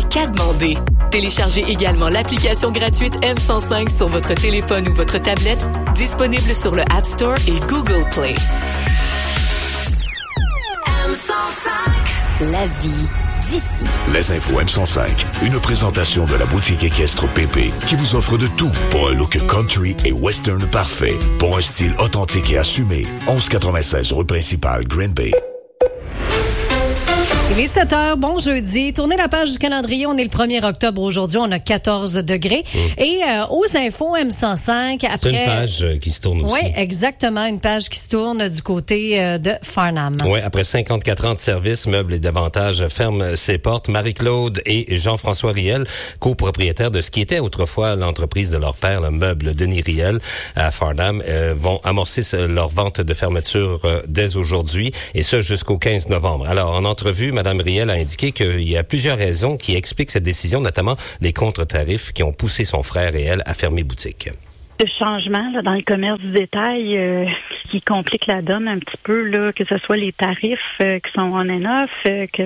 qu'à demander. Téléchargez également l'application gratuite M105 sur votre téléphone ou votre tablette, disponible sur le App Store et Google Play. M105. La vie d'ici. Les infos M105, une présentation de la boutique équestre Pépé qui vous offre de tout pour un look country et western parfait, pour un style authentique et assumé. 1196 rue principale, Green Bay. Il est 7h, bon jeudi. Tournez la page du calendrier, on est le 1er octobre aujourd'hui, on a 14 degrés. Et aux infos M105, après... C'est une page qui se tourne aussi. Oui, exactement, une page qui se tourne du côté de Farnham. Oui, après 54 ans de service, Meubles et davantage ferme ses portes. Marie-Claude et Jean-François Riel, copropriétaires de ce qui était autrefois l'entreprise de leur père, le Meuble Denis Riel à Farnham, vont amorcer leur vente de fermeture dès aujourd'hui, et ce jusqu'au 15 novembre. Alors, en entrevue, Mme Riel a indiqué qu'il y a plusieurs raisons qui expliquent cette décision, notamment les contre-tarifs qui ont poussé son frère et elle à fermer boutique. Le changement là, dans le commerce du détail qui complique la donne un petit peu, là, que ce soit les tarifs qui sont on and off,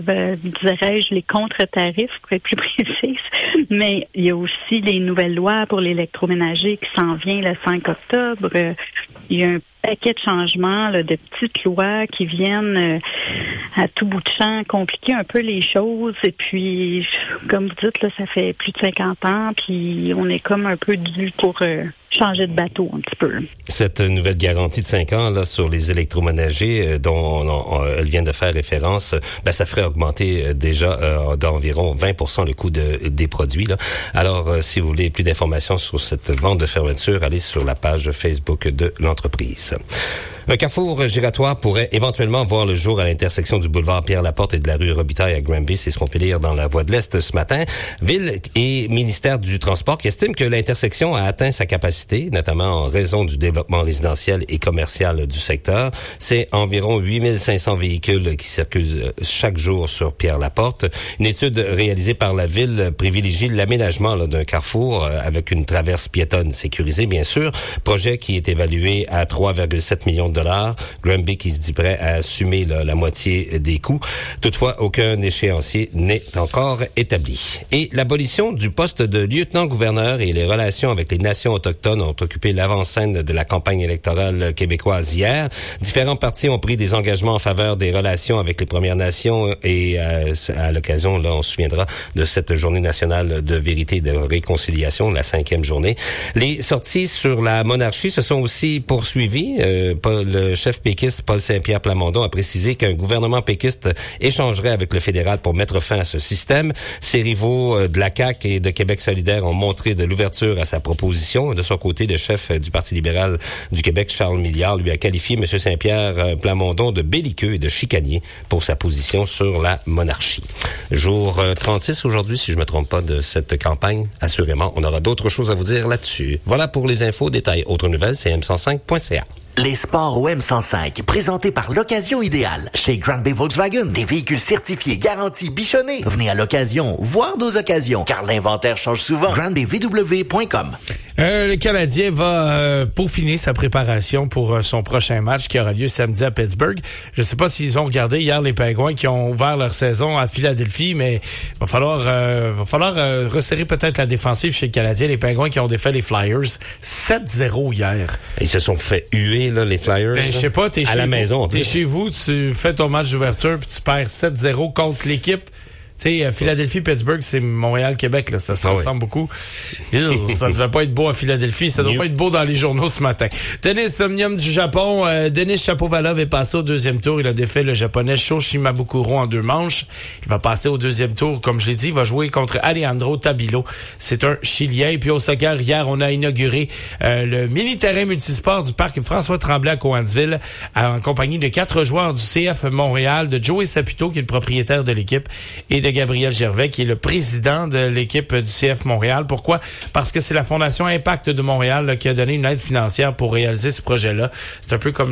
dirais-je les contre-tarifs pour être plus précise, mais il y a aussi les nouvelles lois pour l'électroménager qui s'en vient le 5 octobre. Il y a un paquet de changements, là, de petites lois qui viennent à tout bout de champ compliquer un peu les choses. Et puis, comme vous dites, là, ça fait plus de 50 ans, puis on est comme un peu dû pour changer de bateau un petit peu. Cette nouvelle garantie de 5 ans là sur les électroménagers dont elle vient de faire référence, ça ferait augmenter déjà d'environ 20% le coût des produits. Là. Alors, si vous voulez plus d'informations sur cette vente de fermeture, allez sur la page Facebook de l'entreprise. Un carrefour giratoire pourrait éventuellement voir le jour à l'intersection du boulevard Pierre-Laporte et de la rue Robitaille à Granby. C'est ce qu'on peut lire dans la Voix de l'Est ce matin. Ville et ministère du Transport qui estiment que l'intersection a atteint sa capacité, notamment en raison du développement résidentiel et commercial du secteur. C'est environ 8500 véhicules qui circulent chaque jour sur Pierre-Laporte. Une étude réalisée par la Ville privilégie l'aménagement d'un carrefour avec une traverse piétonne sécurisée, bien sûr. Projet qui est évalué à 3,7 millions de $. Granby qui se dit prêt à assumer la moitié des coûts. Toutefois, aucun échéancier n'est encore établi. Et l'abolition du poste de lieutenant-gouverneur et les relations avec les nations autochtones ont occupé l'avant-scène de la campagne électorale québécoise hier. Différents partis ont pris des engagements en faveur des relations avec les Premières Nations et à l'occasion, là, on se souviendra de cette journée nationale de vérité et de réconciliation, la 5e journée. Les sorties sur la monarchie se sont aussi poursuivies. Le chef péquiste Paul Saint-Pierre Plamondon a précisé qu'un gouvernement péquiste échangerait avec le fédéral pour mettre fin à ce système. Ses rivaux de la CAQ et de Québec solidaire ont montré de l'ouverture à sa proposition. De son côté, le chef du Parti libéral du Québec, Charles Milliard, lui a qualifié M. Saint-Pierre Plamondon de belliqueux et de chicanier pour sa position sur la monarchie. Jour 36 aujourd'hui, si je me trompe pas, de cette campagne. Assurément, on aura d'autres choses à vous dire là-dessus. Voilà pour les infos. Détails, autres nouvelles, c'est m105.ca. Les sports au M105, présentés par l'Occasion Idéale. Chez Grand Bay Volkswagen, des véhicules certifiés, garantis, bichonnés. Venez à l'Occasion, voir nos occasions, car l'inventaire change souvent. grandbayvw.com. Le Canadien va peaufiner sa préparation pour son prochain match qui aura lieu samedi à Pittsburgh. Je ne sais pas s'ils ont regardé hier les Pingouins qui ont ouvert leur saison à Philadelphie, mais il va falloir resserrer peut-être la défensive chez le Canadien. Les Pingouins qui ont défait les Flyers 7-0 hier. Ils se sont fait huer, là, les Flyers. Je sais pas, à la maison. T'es chez vous, tu fais ton match d'ouverture puis tu perds 7-0 contre l'équipe. Tu sais, Philadelphie-Pittsburgh, c'est Montréal-Québec, là. Ça ressemble beaucoup. Ça ne devait pas être beau à Philadelphie. Ça ne doit pas être beau dans les journaux ce matin. Tennis Omnium du Japon. Denis Shapovalov est passé au deuxième tour. Il a défait le japonais Sho Shimabukuro en 2 manches. Il va passer au deuxième tour. Comme je l'ai dit, il va jouer contre Alejandro Tabilo. C'est un Chilien. Et puis au soccer, hier, on a inauguré le mini-terrain multisport du parc François Tremblay à Cowansville en compagnie de 4 joueurs du CF Montréal, de Joey Saputo, qui est le propriétaire de l'équipe, et de Gabriel Gervais, qui est le président de l'équipe du CF Montréal. Pourquoi? Parce que c'est la Fondation Impact de Montréal là, qui a donné une aide financière pour réaliser ce projet-là. C'est un peu comme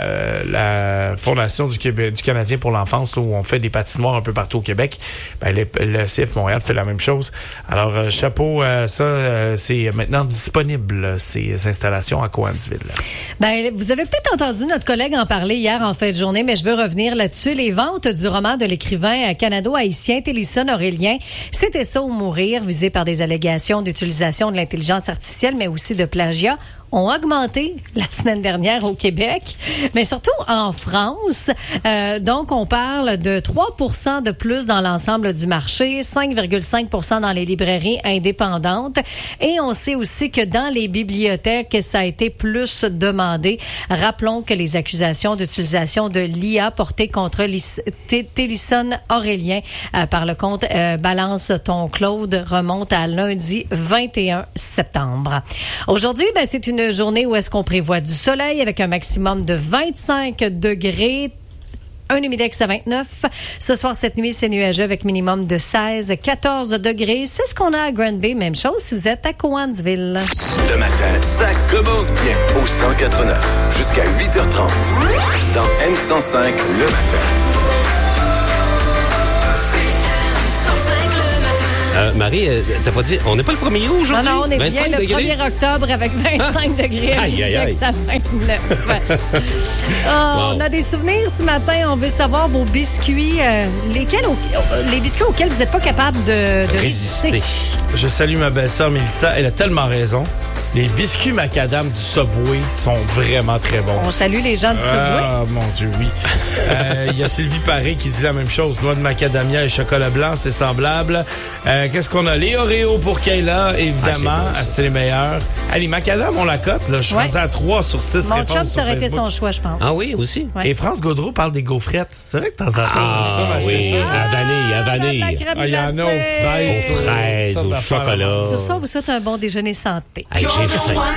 la Fondation du Canadien pour l'enfance, là, où on fait des patinoires un peu partout au Québec. Le CF Montréal fait la même chose. Alors, chapeau à ça, c'est maintenant disponible, ces installations à Cowansville. Vous avez peut-être entendu notre collègue en parler hier en fin de journée, mais je veux revenir là-dessus. Les ventes du roman de l'écrivain canado-haïtien Saint-Élisonne-Aurélien. C'était ça ou mourir, visé par des allégations d'utilisation de l'intelligence artificielle, mais aussi de plagiat, ont augmenté la semaine dernière au Québec, mais surtout en France. Donc, on parle de 3% de plus dans l'ensemble du marché, 5,5% dans les librairies indépendantes. Et on sait aussi que dans les bibliothèques, ça a été plus demandé. Rappelons que les accusations d'utilisation de l'IA portées contre Télisson-Aurélien par le compte Balance ton Claude remontent à lundi 21 septembre. Aujourd'hui, c'est une journée où est-ce qu'on prévoit du soleil avec un maximum de 25 degrés. Un humidex à 29. Ce soir, cette nuit, c'est nuageux avec minimum de 16-14 degrés. C'est ce qu'on a à Grand Bay. Même chose si vous êtes à Cowansville. Le matin, ça commence bien au 104.9 jusqu'à 8h30. Dans M105, le matin. Marie, t'as pas dit, on n'est pas le 1er août aujourd'hui? Non, on est bien le degrés? 1er octobre avec 25 degrés. Aïe, aïe, aïe. Ça 29. On a des souvenirs ce matin. On veut savoir vos biscuits. Les biscuits auxquels vous n'êtes pas capable de résister. Je salue ma belle-sœur Mélissa. Elle a tellement raison. Les biscuits macadam du Subway sont vraiment très bons. On salue les gens du Subway. Ah, mon Dieu, oui. Il y a Sylvie Paré qui dit la même chose. Noix de macadamia et chocolat blanc, c'est semblable. Qu'est-ce qu'on a? Les Oreos pour Kayla, évidemment. C'est les meilleurs. Les macadam, on la cote. Là. Je suis rendu à 3 sur 6 Mon réponses chum, sur ça aurait été Facebook. son choix, je pense. Ah oui, aussi? Ouais. Et France Gaudreau parle des gaufrettes. C'est vrai que de temps en temps, j'aime ça m'acheter oui, ça. à vanille. Il y en a aux fraises. Aux fraises, au chocolat. Sur ça, on vous souhaite un bon déjeuner santé. Hey, j'ai faim.